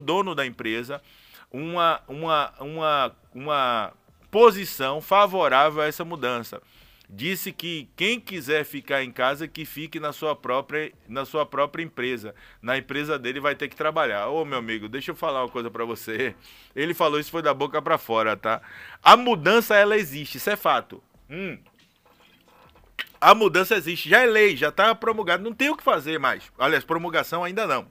dono da empresa uma posição favorável a essa mudança. Disse que quem quiser ficar em casa, que fique na sua própria empresa. Na empresa dele vai ter que trabalhar. Ô, meu amigo, deixa eu falar uma coisa para você. Ele falou isso, foi da boca para fora, tá? A mudança, ela existe, isso é fato. A mudança existe, já é lei, já está promulgada, não tem o que fazer mais. Aliás, promulgação ainda não.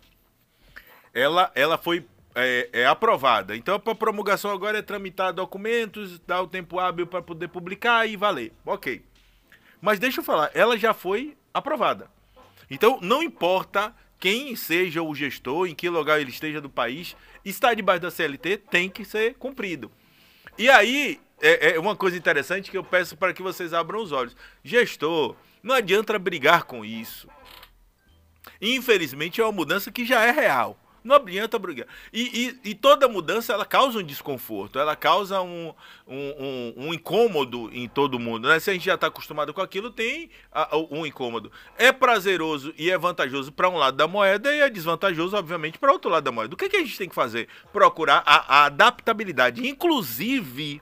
Ela foi aprovada. Então, para promulgação agora é tramitar documentos, dar o tempo hábil para poder publicar e valer. Ok. Mas deixa eu falar, ela já foi aprovada. Então, não importa quem seja o gestor, em que lugar ele esteja do país, está debaixo da CLT, tem que ser cumprido. E aí, é uma coisa interessante que eu peço para que vocês abram os olhos. Gestor, não adianta brigar com isso. Infelizmente, é uma mudança que já é real. Não adianta brigar. E toda mudança, ela causa um desconforto, ela causa um incômodo em todo mundo, né? Se a gente já está acostumado com aquilo, tem um incômodo. É prazeroso e é vantajoso para um lado da moeda e é desvantajoso, obviamente, para outro lado da moeda. O que a gente tem que fazer? Procurar a adaptabilidade. Inclusive,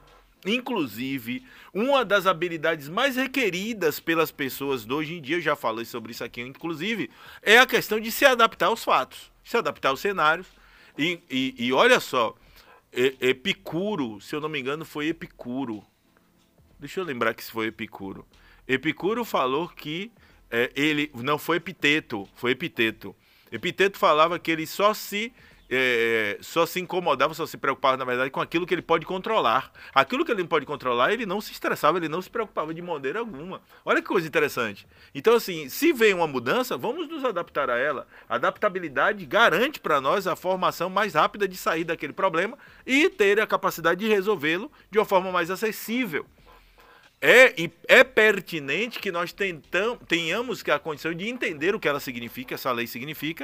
uma das habilidades mais requeridas pelas pessoas de hoje em dia, eu já falei sobre isso aqui, inclusive, é a questão de se adaptar aos fatos, se adaptar aos cenários. E olha só, Epicuro, se eu não me engano, foi Epicuro. Deixa eu lembrar que foi Epicuro. Epicuro falou que ele não foi Epiteto, foi Epiteto. Epiteto falava que ele só se incomodava, só se preocupava, na verdade, com aquilo que ele pode controlar. Aquilo que ele não pode controlar, ele não se estressava, ele não se preocupava de maneira alguma. Olha que coisa interessante. Então, assim, se vem uma mudança, vamos nos adaptar a ela. A adaptabilidade garante para nós a formação mais rápida de sair daquele problema e ter a capacidade de resolvê-lo de uma forma mais acessível. É pertinente que nós tenhamos a condição de entender o que ela significa, essa lei significa,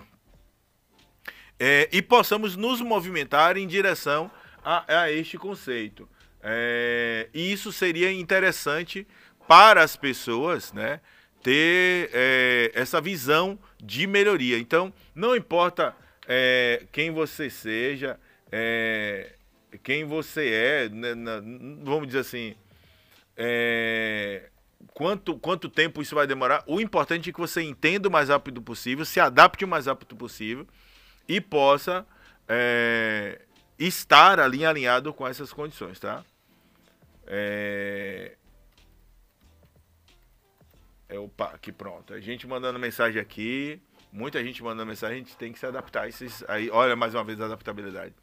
e possamos nos movimentar em direção a este conceito. E isso seria interessante para as pessoas, né, ter essa visão de melhoria. Então, não importa quem você seja, quem você é, né, vamos dizer assim, quanto tempo isso vai demorar, o importante é que você entenda o mais rápido possível, se adapte o mais rápido possível, e possa estar ali alinhado com essas condições, tá? Opa, aqui pronto. A gente mandando mensagem aqui, muita gente mandando mensagem, a gente tem que se adaptar. Aí, olha mais uma vez a adaptabilidade.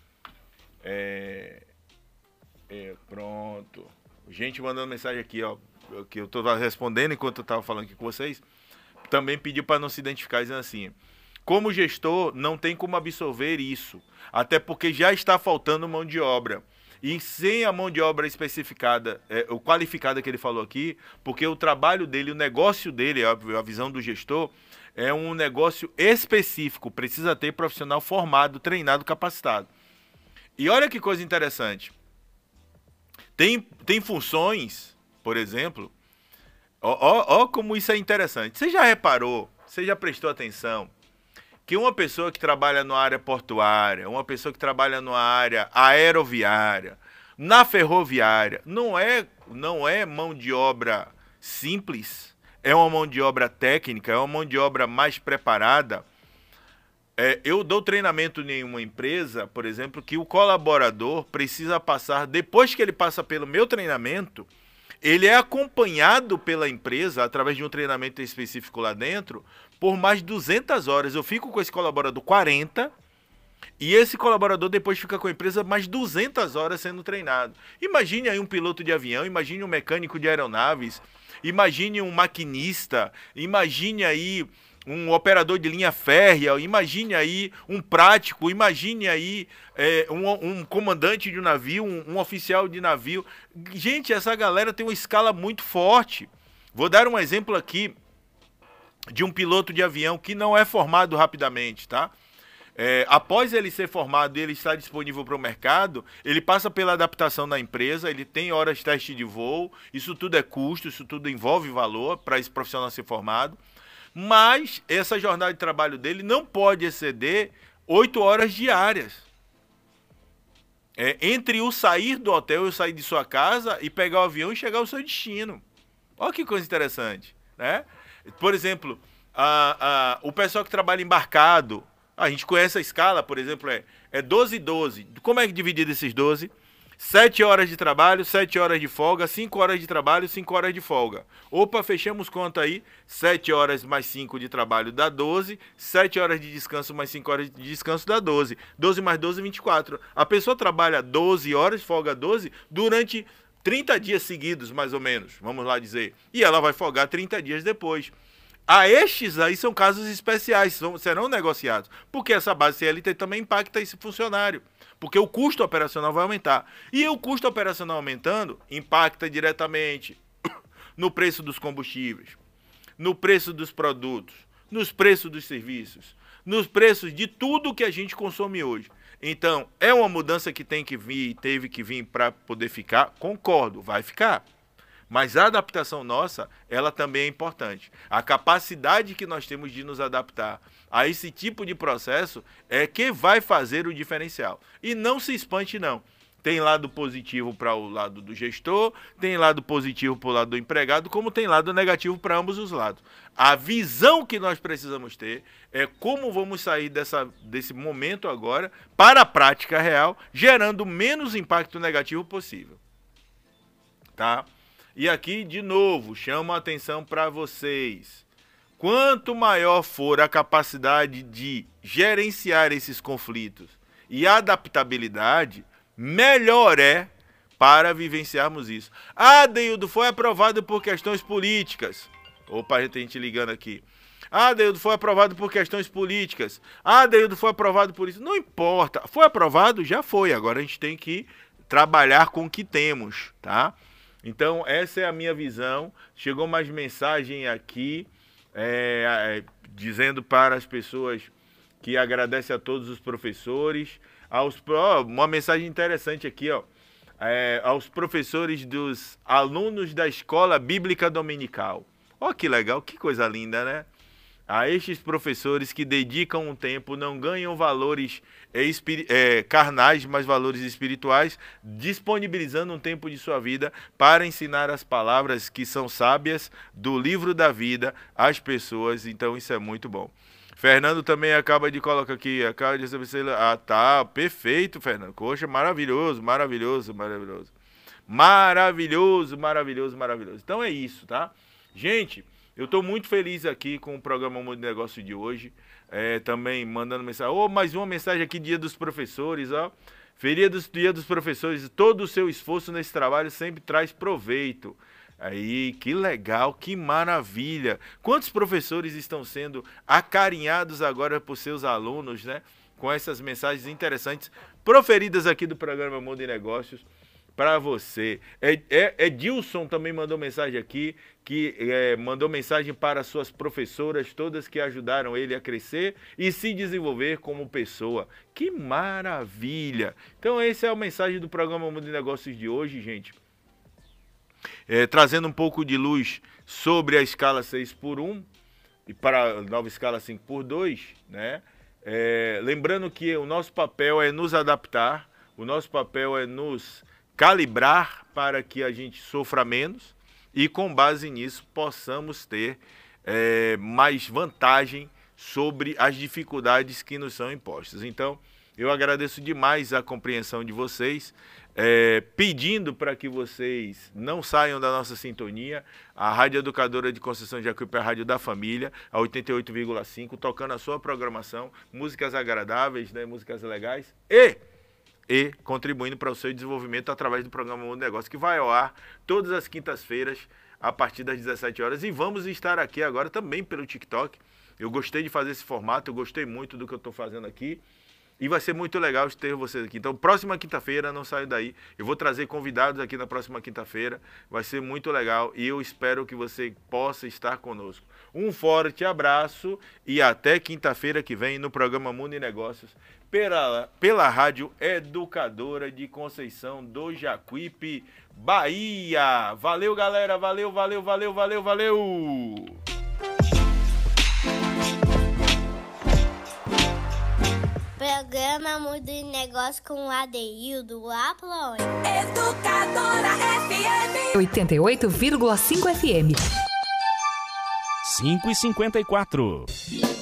Pronto. Gente mandando mensagem aqui, ó, que eu tô respondendo enquanto eu tava falando aqui com vocês. Também pediu para não se identificar, dizendo assim: como gestor, não tem como absorver isso, até porque já está faltando mão de obra. E sem a mão de obra especificada, o qualificada que ele falou aqui, porque o trabalho dele, o negócio dele, a visão do gestor, é um negócio específico, precisa ter profissional formado, treinado, capacitado. E olha que coisa interessante. Tem funções, por exemplo, ó como isso é interessante. Você já reparou, você já prestou atenção, que uma pessoa que trabalha na área portuária, uma pessoa que trabalha na área aeroviária, na ferroviária, não é mão de obra simples, é uma mão de obra técnica, é uma mão de obra mais preparada. Eu dou treinamento em uma empresa, por exemplo, que o colaborador precisa passar, depois que ele passa pelo meu treinamento, ele é acompanhado pela empresa, através de um treinamento específico lá dentro, por mais de 200 horas. Eu fico com esse colaborador 40, e esse colaborador depois fica com a empresa mais 200 horas sendo treinado. Imagine aí um piloto de avião, imagine um mecânico de aeronaves, imagine um maquinista, imagine aí um operador de linha férrea, imagine aí um prático, imagine aí um comandante de um navio, um oficial de navio. Gente, essa galera tem uma escala muito forte. Vou dar um exemplo aqui de um piloto de avião que não é formado rapidamente, tá? Após ele ser formado e ele estar disponível para o mercado, ele passa pela adaptação na empresa, ele tem horas de teste de voo, isso tudo é custo, isso tudo envolve valor para esse profissional ser formado. Mas essa jornada de trabalho dele não pode exceder 8 horas diárias. Entre o sair do hotel e o sair de sua casa e pegar o avião e chegar ao seu destino. Olha que coisa interessante, né? Por exemplo, o pessoal que trabalha embarcado, a gente conhece a escala, por exemplo, é 12 e 12. Como é que dividido esses 12? 7 horas de trabalho, 7 horas de folga, 5 horas de trabalho, 5 horas de folga. Opa, fechamos conta aí, 7 horas mais 5 de trabalho dá 12, 7 horas de descanso mais 5 horas de descanso dá 12. 12 mais 12, 24. A pessoa trabalha 12 horas, folga 12, durante 30 dias seguidos, mais ou menos, vamos lá dizer. E ela vai folgar 30 dias depois. Estes aí são casos especiais, serão negociados, porque essa base CLT também impacta esse funcionário, porque o custo operacional vai aumentar. E o custo operacional aumentando impacta diretamente no preço dos combustíveis, no preço dos produtos, nos preços dos serviços, nos preços de tudo que a gente consome hoje. Então, é uma mudança que tem que vir, teve que vir para poder ficar, concordo, vai ficar. Mas a adaptação nossa, ela também é importante. A capacidade que nós temos de nos adaptar a esse tipo de processo é que vai fazer o diferencial. E não se espante, não. Tem lado positivo para o lado do gestor, tem lado positivo para o lado do empregado, como tem lado negativo para ambos os lados. A visão que nós precisamos ter é como vamos sair desse momento agora para a prática real, gerando o menos impacto negativo possível. Tá? E aqui, de novo, chamo a atenção para vocês. Quanto maior for a capacidade de gerenciar esses conflitos e adaptabilidade, melhor é para vivenciarmos isso. Deildo, foi aprovado por questões políticas. Opa, tem gente ligando aqui. Deildo, foi aprovado por questões políticas. Deildo, foi aprovado por isso. Não importa. Foi aprovado? Já foi. Agora a gente tem que trabalhar com o que temos, tá? Então, essa é a minha visão. Chegou mais mensagem aqui, dizendo para as pessoas que agradece a todos os professores. Uma mensagem interessante aqui, aos professores dos alunos da Escola Bíblica Dominical. Ó, que legal, que coisa linda, né? A estes professores que dedicam um tempo, não ganham valores carnais, mas valores espirituais, disponibilizando um tempo de sua vida para ensinar as palavras que são sábias do livro da vida às pessoas. Então isso é muito bom. Fernando também acaba de colocar aqui, acaba de receber. Tá, perfeito, Fernando. Poxa, maravilhoso, maravilhoso, maravilhoso. Maravilhoso, maravilhoso, maravilhoso. Então é isso, tá? Gente, eu estou muito feliz aqui com o programa Mundo de Negócio de hoje. Também mandando mensagem. Mais uma mensagem aqui, Dia dos Professores. Dia dos Professores. Todo o seu esforço nesse trabalho sempre traz proveito. Aí, que legal, que maravilha. Quantos professores estão sendo acarinhados agora por seus alunos, né? Com essas mensagens interessantes proferidas aqui do programa Mundo de Negócios. Para você. Edilson também mandou mensagem aqui, que mandou mensagem para suas professoras, todas que ajudaram ele a crescer e se desenvolver como pessoa. Que maravilha! Então essa é a mensagem do programa Mundo de Negócios de hoje, gente. Trazendo um pouco de luz sobre a escala 6x1 e para a nova escala 5x2, né? Lembrando que o nosso papel é nos adaptar, o nosso papel é nos calibrar para que a gente sofra menos e, com base nisso, possamos ter mais vantagem sobre as dificuldades que nos são impostas. Então, eu agradeço demais a compreensão de vocês, pedindo para que vocês não saiam da nossa sintonia. A Rádio Educadora de Conceição de Jacuípe é a rádio da família, a 88,5, tocando a sua programação, músicas agradáveis, né, músicas legais e contribuindo para o seu desenvolvimento através do programa Mundo Negócio, que vai ao ar todas as quintas-feiras, a partir das 17 horas. E vamos estar aqui agora também pelo TikTok. Eu gostei de fazer esse formato, eu gostei muito do que eu estou fazendo aqui. E vai ser muito legal ter vocês aqui. Então, próxima quinta-feira, não saia daí. Eu vou trazer convidados aqui na próxima quinta-feira. Vai ser muito legal e eu espero que você possa estar conosco. Um forte abraço e até quinta-feira que vem no programa Mundo e Negócios, pela Rádio Educadora de Conceição do Jacuípe, Bahia. Valeu, galera. Valeu, valeu, valeu, valeu, valeu. programa Mundo de Negócio com o Adeildo Aplon. Educadora FM 88,5 FM. 5h54.